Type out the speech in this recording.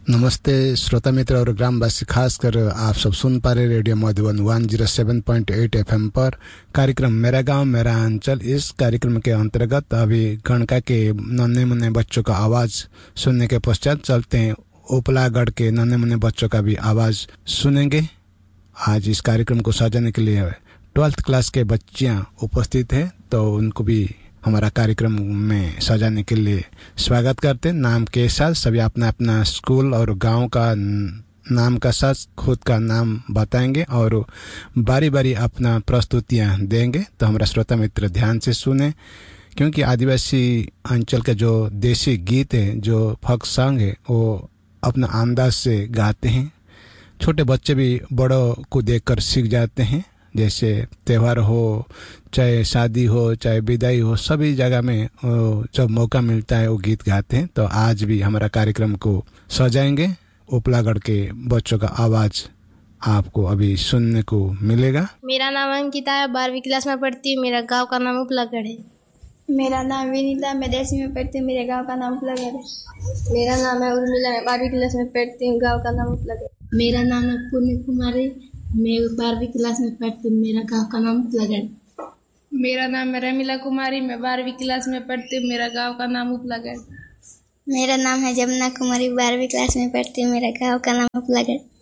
नमस्ते श्रोता मित्र और ग्रामवासी, खासकर आप सब सुन पा रहे रेडियो मधुबन 107.8 एफएम पर कार्यक्रम मेरा गांव मेरा अंचल। इस कार्यक्रम के अंतर्गत अभी गणका के नन्हे मुन्ने बच्चों का आवाज़ सुनने के पश्चात चलते हैं उपलागढ़ के नन्हे मुन्ने बच्चों का भी आवाज़ सुनेंगे। आज इस कार्यक्रम को सजाने के लिए 12th क्लास के बच्चियाँ उपस्थित हैं, तो उनको भी हमारा कार्यक्रम में सजाने के लिए स्वागत करते हैं। नाम के साथ सभी अपना अपना स्कूल और गांव का नाम का साथ खुद का नाम बताएंगे और बारी बारी अपना प्रस्तुतियां देंगे। तो हमारा श्रोता मित्र ध्यान से सुने, क्योंकि आदिवासी अंचल का जो देसी गीत है, जो फोक सॉन्ग है, वो अपना अंदाज से गाते हैं। छोटे बच्चे भी बड़ों को देखकर सीख जाते हैं। जैसे त्यौहार हो, चाहे शादी हो, चाहे विदाई हो, सभी जगह में जब मौका मिलता है वो गीत गाते हैं। तो आज भी हमारा कार्यक्रम को सजाएंगे। उपलागढ़ के बच्चों का आवाज़ आपको अभी सुनने को मिलेगा। मेरा नाम अंकिता है, 12वीं क्लास में पढ़ती हूँ। मेरा गांव का नाम उपलागढ़ है। मेरा नाम विनीता, मैं 10वीं में पढ़ती हूँ। मेरे गांव का नाम उपलागढ़ है। मेरा नाम है उर्मिला, मैं 12वीं क्लास में पढ़ती हूँ। गांव का नाम उपलागढ़। मेरा नाम है पूर्णी कुमारी, मैं 12वीं क्लास में पढ़ती हूँ। मेरा गांव का नाम उपलागढ़। मेरा नाम है रमीला कुमारी, मैं 12वीं क्लास में पढ़ती हूँ। मेरा गांव का नाम उपलागढ़। मेरा नाम है जमुना कुमारी, 12वीं क्लास में पढ़ती हूँ। मेरा गांव का नाम उपलागढ़।